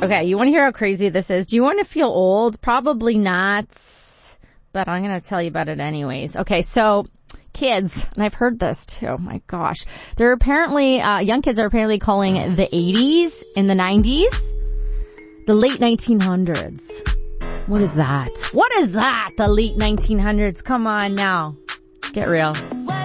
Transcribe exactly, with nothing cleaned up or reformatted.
Okay, you want to hear how crazy this is? Do you want to feel old? Probably not, but I'm going to tell you about it anyways. Okay, so kids, and I've heard this too, oh my gosh. They're apparently, uh, young kids are apparently calling the eighties and the nineties the late nineteen hundreds. What is that? What is that? The late nineteen hundreds? Come on now. Get real.